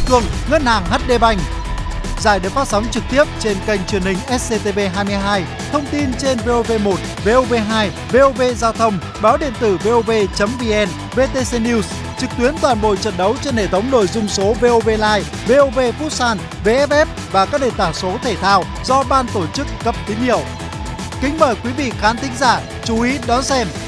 Cường, Ngân hàng HD Bank. Giải được phát sóng trực tiếp trên kênh truyền hình SCTV22, thông tin trên VOV1, VOV2, VOV Giao thông, báo điện tử VOV.vn, VTC News, trực tuyến toàn bộ trận đấu trên hệ thống nội dung số VOV Live, VOV Futsal, VFF và các nền tảng số thể thao do ban tổ chức cấp tín hiệu. Kính mời quý vị khán thính giả chú ý đón xem